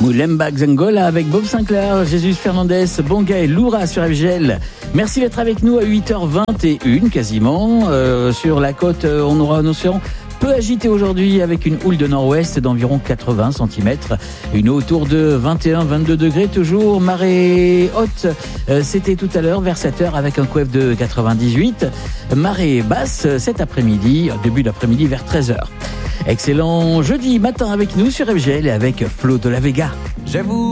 Moulemba Xangola avec Bob Sinclair, Jésus Fernandez, Bonga et Loura sur FGL. Merci d'être avec nous à 8h21 quasiment. Sur la côte, on aura un océan peu agité aujourd'hui avec une houle de nord-ouest d'environ 80 cm. Une eau autour de 21-22 degrés toujours. Marée haute, c'était tout à l'heure vers 7h avec un couef de 98. Marée basse cet après-midi, début d'après-midi vers 13h. Excellent jeudi matin avec nous sur FGL et avec Flo de la Vega. J'avoue